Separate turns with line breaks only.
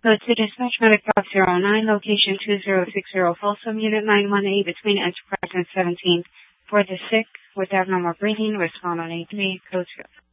Go to dispatch medical 09, location 2060, Folsom, Unit 918 between Enterprise and 17. For the sick with abnormal breathing, respond on 8 code 2.